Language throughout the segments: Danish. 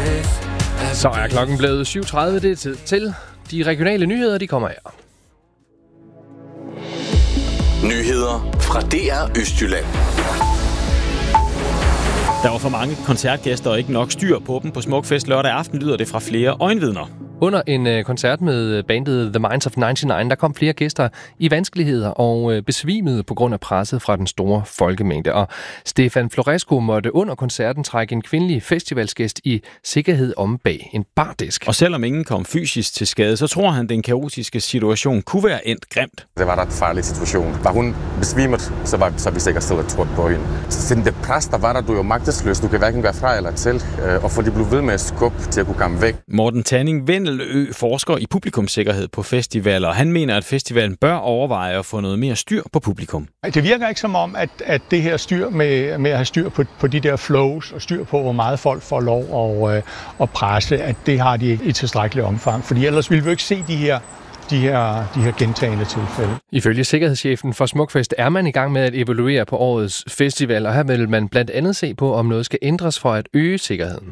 Så er klokken blevet 7.30. Det er tid til de regionale nyheder, de kommer her. Nyheder fra DR Østjylland. Der var for mange koncertgæster og ikke nok styr på dem på Smukfest lørdag aften, lyder det fra flere øjenvidner. Under en koncert med bandet The Minds of 99, der kom flere gæster i vanskeligheder og besvimede på grund af presset fra den store folkemængde. Og Stefan Floresco måtte under koncerten trække en kvindelig festivalsgæst i sikkerhed om bag en bardisk. Og selvom ingen kom fysisk til skade, så tror han, den kaotiske situation kunne være endt grimt. Det var en ret farlig situation. Var hun besvimet, så var vi sikkert stille trådt på hende. Så det pres, der var der, du er jo magtesløs. Du kan hverken være fra eller til. Og for de blev ved med at skubbe til at kunne komme væk. Morten Tanning Vendelø forsker i publikumssikkerhed på festivaler, og han mener, at festivalen bør overveje at få noget mere styr på publikum. Det virker ikke som om, at det her styr med at have styr på de der flows og styr på, hvor meget folk får lov at presse, at det har de i tilstrækkeligt omfang. Fordi ellers ville vi jo ikke se de her gentagende tilfælde. Ifølge sikkerhedschefen for Smukfest er man i gang med at evaluere på årets festival, og her vil man blandt andet se på, om noget skal ændres for at øge sikkerheden.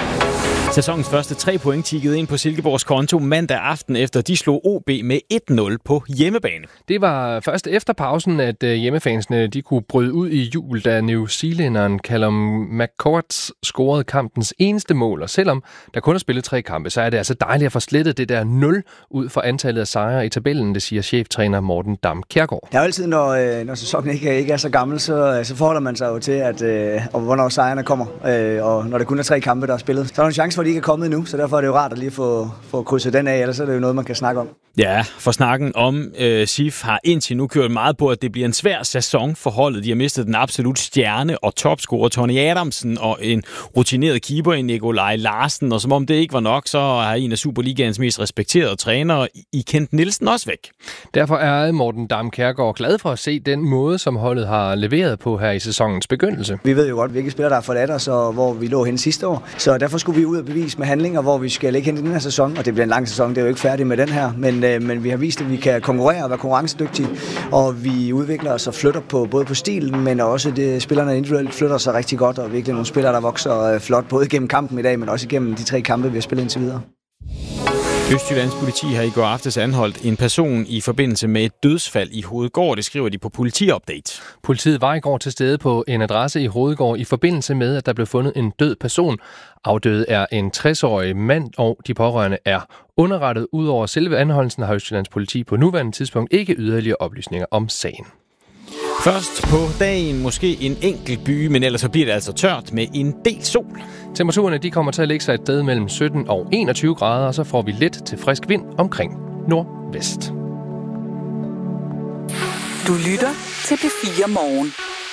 Sæsonens første 3 point tikkede ind på Silkeborgs konto mandag aften, efter de slog OB med 1-0 på hjemmebane. Det var først efter pausen, at hjemmefansene de kunne bryde ud i jubel, da New Zealanderen Callum McCord scorede kampens eneste mål. Og selvom der kun er spillet 3 kampe, så er det altså dejligt at få slettet det der 0 ud for antallet af sejre i tabellen, det siger cheftræner Morten Dam Kjærgaard. Det er jo altid, når sæsonen ikke er så gammel, så forholder man sig jo til, og hvornår sejrene kommer. Og når det kun er 3 kampe, der er spillet, så er der en chance for, de ikke er kommet endnu, så derfor er det jo rart at lige få krydset den af, ellers er det jo noget, man kan snakke om. Ja, for snakken om SIF har indtil nu kørt meget på, at det bliver en svær sæson for holdet. De har mistet den absolut stjerne og topscorer Tony Adamsen og en rutineret keeper i Nikolaj Larsen, og som om det ikke var nok, så har en af Superligaens mest respekterede trænere i Kent Nielsen også væk. Derfor er Morten Dam Kjærgaard glad for at se den måde, som holdet har leveret på her i sæsonens begyndelse. Vi ved jo godt, hvilke spillere der har forladt os, og hvor vi lå hen sidste år, så derfor skulle vi ud og bevise med handlinger, hvor vi skal ligge hen i den her sæson, og det bliver en lang sæson, det er jo ikke færdigt med den her, men vi har vist, at vi kan konkurrere og være konkurrencedygtige, og vi udvikler os og flytter både på stilen, men også det, spillerne individuelt flytter sig rigtig godt, og virkelig nogle spillere, der vokser flot, både gennem kampen i dag, men også igennem de 3 kampe, vi har spillet indtil videre. Østjyllands politi har i går aftes anholdt en person i forbindelse med et dødsfald i Hovedgård. Det skriver de på Politiupdate. Politiet var i går til stede på en adresse i Hovedgård i forbindelse med, at der blev fundet en død person. Afdøde er en 60-årig mand, og de pårørende er underrettet. Udover selve anholdelsen har Østjyllands politi på nuværende tidspunkt ikke yderligere oplysninger om sagen. Først på dagen måske en enkelt by, men ellers så bliver det altså tørt med en del sol. Temperaturerne de kommer til at lægge sig et sted mellem 17 og 21 grader, og så får vi let til frisk vind omkring nordvest. Du lytter til P4 Morgen.